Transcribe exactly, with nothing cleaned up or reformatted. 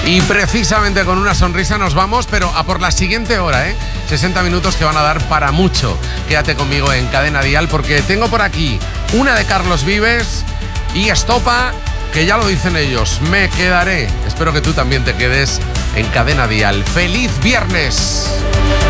Y precisamente con una sonrisa nos vamos, pero a por la siguiente hora, ¿eh? sesenta minutos que van a dar para mucho. Quédate conmigo en Cadena Dial porque tengo por aquí una de Carlos Vives y Estopa, que ya lo dicen ellos, me quedaré. Espero que tú también te quedes en Cadena Dial. ¡Feliz viernes!